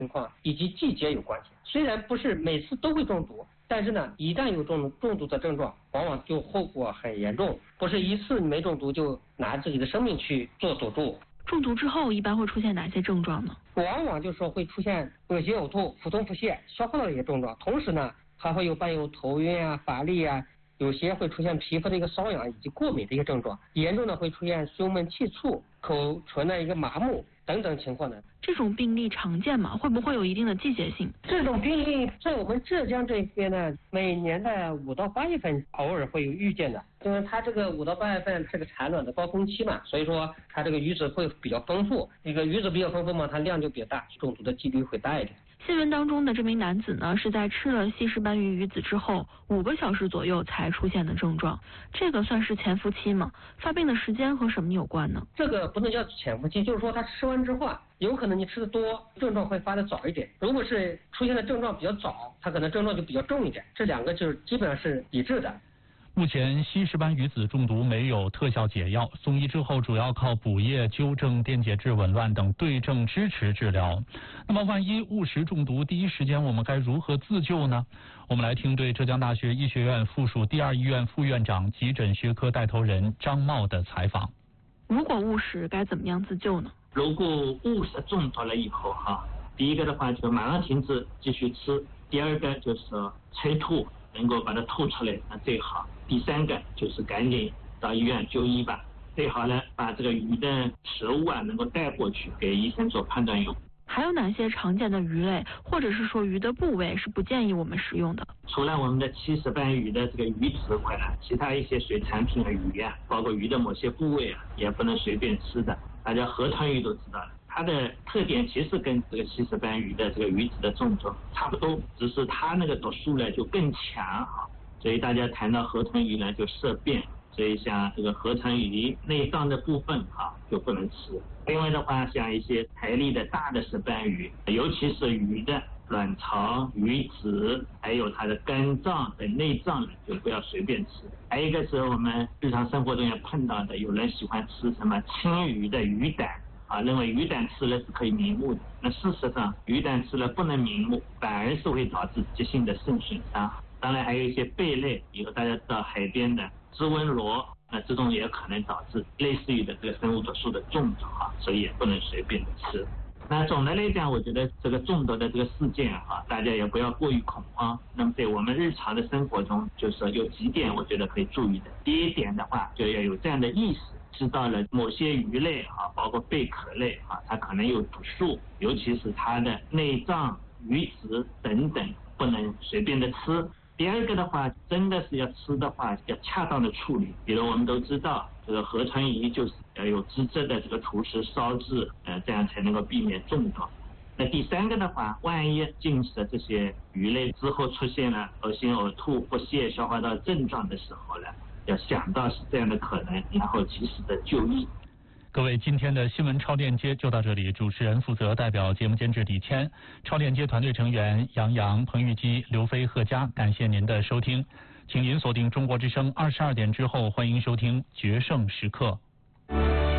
情况以及季节有关系。虽然不是每次都会中毒，但是呢，一旦有中毒的症状，往往就后果很严重，不是一次没中毒就拿自己的生命去做赌注。 中毒之后一般会出现哪些症状呢？ 往往就是说会出现恶心呕吐、腹痛腹泻、消化道的一些症状，同时呢还会伴有头晕啊、乏力啊，有些会出现皮肤的一个瘙痒以及过敏的一个症状，严重的会出现胸闷气促、口唇的一个麻木等等情况呢。 这种病例常见吗？会不会有一定的季节性？ 这种病例在我们浙江这边呢，每年的5到8月份偶尔会有遇见的，因为它这个5到8月份是个产卵的高峰期嘛，所以说它这个鱼子会比较丰富，这个鱼子比较丰富嘛，它量就比较大，中毒的几率会大一点。 新闻当中的这名男子呢，是在吃了西施斑鱼鱼子之后5个小时左右才出现的症状，这个算是潜伏期吗？发病的时间和什么有关呢？ 这个不能叫潜伏期，就是说他吃完之后有可能你吃的多，症状会发的早一点，如果是出现的症状比较早，它可能症状就比较重一点，这两个就是基本上是一致的。 目前西施斑鱼子中毒没有特效解药，送医之后主要靠补液、纠正电解质紊乱等对症支持治疗。那么万一误食中毒，第一时间我们该如何自救呢？我们来听对浙江大学医学院附属第2医院副院长、急诊学科带头人张茂的采访。 如果误食该怎么样自救呢？ 如果误食中毒了以后第一个的话就马上停止继续吃，第二个就是催吐，能够把它吐出来那最好，第三个就是赶紧到医院就医吧，最好呢把这个鱼的食物能够带过去给医生做判断用。 还有哪些常见的鱼类或者是说鱼的部位是不建议我们食用的？ 除了我们的西施斑鱼的这个鱼刺块其他一些水产品的鱼包括鱼的某些部位也不能随便吃的。大家河豚鱼都知道了，它的特点其实跟这个西施斑鱼的这个鱼子的症状差不多，只是它那个毒素呢就更强所以大家谈到河豚鱼呢就色变，所以像这个河豚鱼内脏的部分就不能吃。另外的话，像一些台例的大的石斑鱼，尤其是鱼的卵巢、鱼子，还有它的肝脏的内脏就不要随便吃。还有一个是我们日常生活中也碰到的，有人喜欢吃什么青鱼的鱼胆认为鱼胆吃了是可以明目的，那事实上鱼胆吃了不能明目，反而是会导致急性的肾损伤。当然还有一些贝类，比如大家知道海边的织纹螺，那这种也可能导致类似于的这个生物毒素的中毒所以也不能随便的吃。那总的来讲，我觉得这个中毒的这个事件大家也不要过于恐慌。那么在我们日常的生活中，就是有几点我觉得可以注意的。第一点的话，就要有这样的意识，知道了某些鱼类包括贝壳类它可能有毒素，尤其是它的内脏、鱼子等等不能随便的吃。第二个的话，真的是要吃的话要恰当的处理，比如我们都知道这个河豚鱼就是要有资质的这个厨师烧制这样才能够避免中毒。那第三个的话，万一进食的这些鱼类之后出现了恶心、呕吐、腹泻、消化道症状的时候呢，要想到是这样的可能，然后及时的就医。 各位，今天的新闻超链接就到这里。主持人负责代表节目监制李谦，超链接团队成员杨洋、彭玉基、刘飞、贺佳，感谢您的收听。请您锁定中国之声22点之后，欢迎收听决胜时刻。